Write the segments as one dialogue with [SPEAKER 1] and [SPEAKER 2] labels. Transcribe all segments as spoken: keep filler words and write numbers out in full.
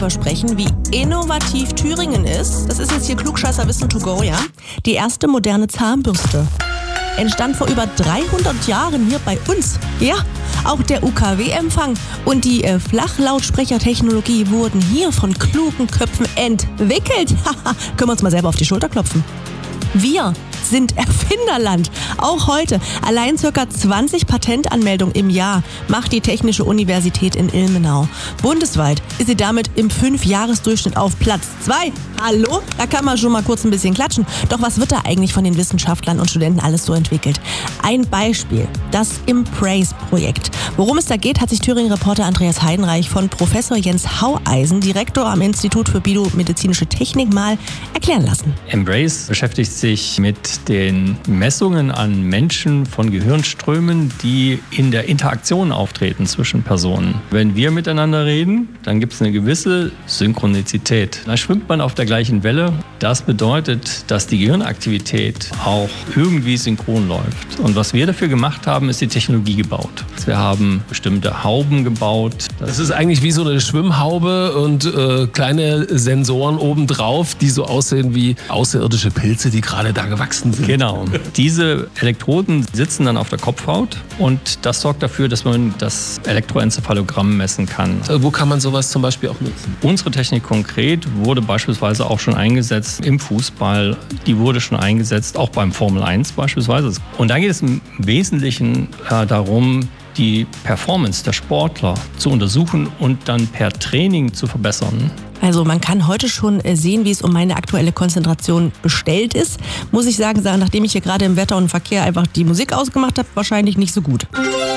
[SPEAKER 1] sprechen, wie innovativ Thüringen ist. Das ist jetzt hier Klugscheißer Wissen to go, ja? Die erste moderne Zahnbürste entstand vor über dreihundert Jahren hier bei uns. Ja, auch der U K W-Empfang und die äh, Flachlautsprechertechnologie wurden hier von klugen Köpfen entwickelt. Haha, können wir uns mal selber auf die Schulter klopfen. Wir sind Erfinderland. Auch heute. Allein ca. zwanzig Patentanmeldungen im Jahr macht die Technische Universität in Ilmenau. Bundesweit ist sie damit im Fünfjahresdurchschnitt auf Platz zwei. Hallo? Da kann man schon mal kurz ein bisschen klatschen. Doch was wird da eigentlich von den Wissenschaftlern und Studenten alles so entwickelt? Ein Beispiel, das Embrace-Projekt. Worum es da geht, hat sich Thüringen-Reporter Andreas Heidenreich von Professor Jens Haueisen, Direktor am Institut für Biomedizinische Technik, mal erklären lassen.
[SPEAKER 2] Embrace beschäftigt sich mit den Messungen an Menschen von Gehirnströmen, die in der Interaktion auftreten zwischen Personen. Wenn wir miteinander reden, dann gibt es eine gewisse Synchronizität. Da schwimmt man auf der gleichen Welle. Das bedeutet, dass die Gehirnaktivität auch irgendwie synchron läuft. Und was wir dafür gemacht haben, ist die Technologie gebaut. Wir haben bestimmte Hauben gebaut.
[SPEAKER 3] Das ist eigentlich wie so eine Schwimmhaube und äh, kleine Sensoren obendrauf, die so aussehen wie außerirdische Pilze, die gerade da gewachsen sind.
[SPEAKER 2] Genau. Diese Elektroden sitzen dann auf der Kopfhaut und das sorgt dafür, dass man das Elektroenzephalogramm messen kann.
[SPEAKER 3] Äh, wo kann man sowas zum Beispiel auch nutzen?
[SPEAKER 2] Unsere Technik konkret wurde beispielsweise auch schon eingesetzt im Fußball. Die wurde schon eingesetzt, auch beim Formel eins beispielsweise. Und da geht es im Wesentlichen äh, darum, die Performance der Sportler zu untersuchen und dann per Training zu verbessern.
[SPEAKER 1] Also man kann heute schon sehen, wie es um meine aktuelle Konzentration bestellt ist. Muss ich sagen, nachdem ich hier gerade im Wetter und Verkehr einfach die Musik ausgemacht habe, wahrscheinlich nicht so gut.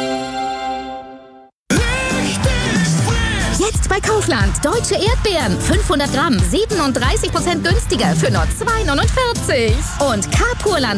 [SPEAKER 4] Jetzt bei Kaufland. Deutsche Erdbeeren. fünfhundert Gramm. siebenunddreißig Prozent günstiger für nur zwei Euro neunundvierzig. Und Carpurland